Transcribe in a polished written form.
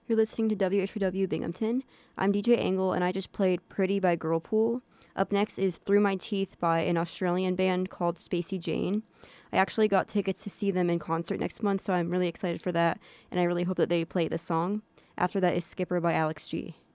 You're listening to WHW Binghamton. I'm DJ Angle, and I just played Pretty by Girlpool. Up next is Through My Teeth by an Australian band called Spacey Jane. I actually got tickets to see them in concert next month, so I'm really excited for that, and I really hope that they play this song. After that is Skipper by Alex G.